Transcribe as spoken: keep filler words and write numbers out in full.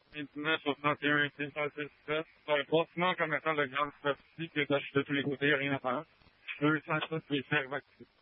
vingt-neuf soixante et un, c'est ça, c'est ça. C'est un bâtiment comme étant de grande superficie qui est acheté de tous les côtés, rien à faire. deux cent six les faire vacciner.